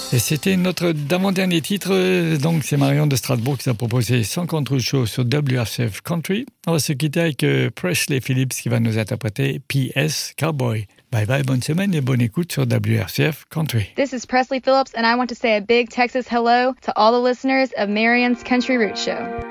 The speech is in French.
Et c'était notre avant-dernier titre, donc c'est Marion de Strasbourg qui a proposé son control show sur WRCF Country. On va se quitter avec Presley Phillips qui va nous interpréter PS Cowboy. Bye bye, bonne semaine et bonne écoute sur WRCF Country. This is Presley Phillips and I want to say a big Texas hello to all the listeners of Marion's Country Route Show.